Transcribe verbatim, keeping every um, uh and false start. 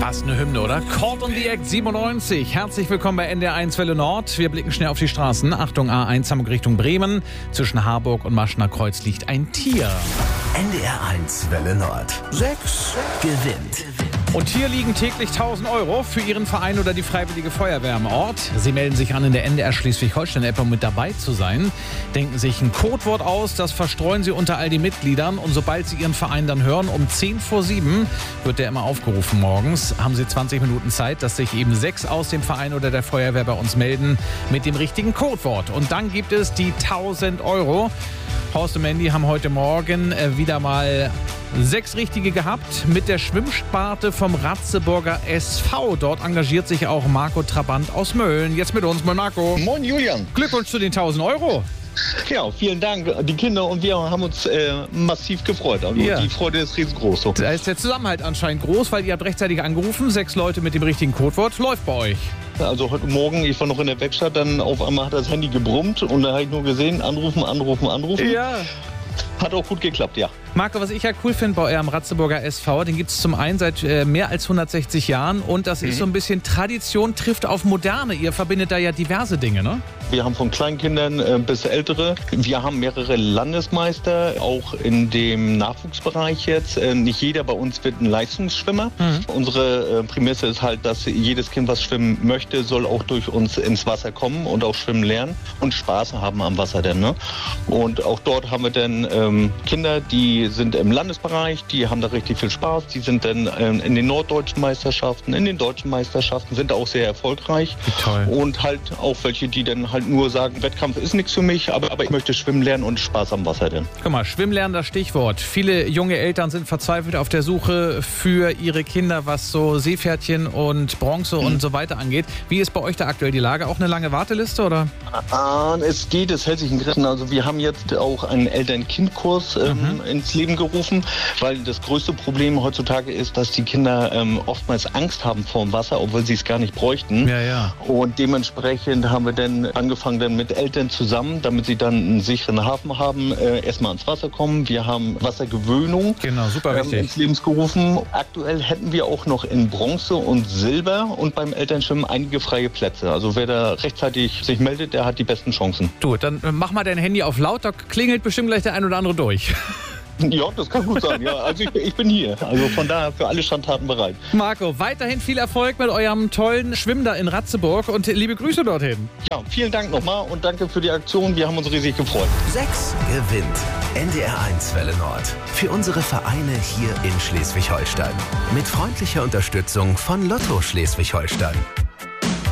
Fast eine Hymne, oder? Caught on the Act siebenundneunzig. Herzlich willkommen bei N D R eins Welle Nord. Wir blicken schnell auf die Straßen. Achtung, A eins Hamburg Richtung Bremen. Zwischen Harburg und Maschener Kreuz liegt ein Tier. N D R eins Welle Nord. Sechs gewinnt. Und hier liegen täglich tausend Euro für Ihren Verein oder die Freiwillige Feuerwehr am Ort. Sie melden sich an, in der N D R Schleswig-Holstein-App, um mit dabei zu sein. Denken sich ein Codewort aus, das verstreuen Sie unter all die Mitgliedern. Und sobald Sie Ihren Verein dann hören, um zehn vor sieben wird der immer aufgerufen morgens. Haben Sie zwanzig Minuten Zeit, dass sich eben sechs aus dem Verein oder der Feuerwehr bei uns melden mit dem richtigen Codewort. Und dann gibt es die tausend Euro. Horst und Mandy haben heute Morgen wieder mal sechs Richtige gehabt mit der Schwimmsparte vom Ratzeburger S V. Dort engagiert sich auch Marco Trabant aus Mölln. Jetzt mit uns, moin Marco. Moin Julian. Glückwunsch zu den tausend Euro. Ja, vielen Dank. Die Kinder und wir haben uns äh, massiv gefreut. Also ja. Die Freude ist riesengroß. So. Da ist der Zusammenhalt anscheinend groß, weil ihr habt rechtzeitig angerufen. Sechs Leute mit dem richtigen Codewort. Läuft bei euch. Also heute Morgen, ich war noch in der Werkstatt, dann auf einmal hat das Handy gebrummt und da habe ich nur gesehen, anrufen, anrufen, anrufen. Ja. Hat auch gut geklappt, ja. Marco, was ich ja cool finde bei eurem Ratzeburger S V, den gibt es zum einen seit äh, mehr als hundertsechzig Jahren und das mhm. ist so ein bisschen Tradition, trifft auf Moderne. Ihr verbindet da ja diverse Dinge, ne? Wir haben von Kleinkindern äh, bis Ältere. Wir haben mehrere Landesmeister, auch in dem Nachwuchsbereich jetzt. Äh, nicht jeder bei uns wird ein Leistungsschwimmer. Mhm. Unsere äh, Prämisse ist halt, dass jedes Kind, was schwimmen möchte, soll auch durch uns ins Wasser kommen und auch schwimmen lernen und Spaß haben am Wasser dann. Ne? Und auch dort haben wir dann ähm, Kinder, die sind im Landesbereich, die haben da richtig viel Spaß. Die sind dann ähm, in den norddeutschen Meisterschaften, in den deutschen Meisterschaften, sind auch sehr erfolgreich. Toll. Und halt auch welche, die dann halt nur sagen, Wettkampf ist nichts für mich, aber, aber ich möchte schwimmen lernen und Spaß am Wasser denn. Guck mal, schwimmen lernen, das Stichwort. Viele junge Eltern sind verzweifelt auf der Suche für ihre Kinder, was so Seepferdchen und Bronze mhm. und so weiter angeht. Wie ist bei euch da aktuell die Lage? Auch eine lange Warteliste, oder? Ah, es geht, es hält sich in Grenzen. Also wir haben jetzt auch einen Eltern-Kind-Kurs ähm, mhm. ins Leben gerufen, weil das größte Problem heutzutage ist, dass die Kinder ähm, oftmals Angst haben vor dem Wasser, obwohl sie es gar nicht bräuchten. Ja, ja. Und dementsprechend haben wir dann angefangen dann mit Eltern zusammen, damit sie dann einen sicheren Hafen haben, äh, erstmal ans Wasser kommen. Wir haben Wassergewöhnung genau, super wichtig. Ähm, ins Leben gerufen. Aktuell hätten wir auch noch in Bronze und Silber und beim Elternschwimmen einige freie Plätze. Also wer da rechtzeitig sich meldet, der hat die besten Chancen. Du, dann mach mal dein Handy auf laut, da klingelt bestimmt gleich der ein oder andere durch. Ja, das kann gut sein. Ja, also ich, ich bin hier. Also von daher für alle Schandtaten bereit. Marco, weiterhin viel Erfolg mit eurem tollen Schwimmen da in Ratzeburg und liebe Grüße dorthin. Ja, vielen Dank nochmal und danke für die Aktion. Wir haben uns riesig gefreut. Sechs gewinnt. N D R eins Welle Nord. Für unsere Vereine hier in Schleswig-Holstein. Mit freundlicher Unterstützung von Lotto Schleswig-Holstein.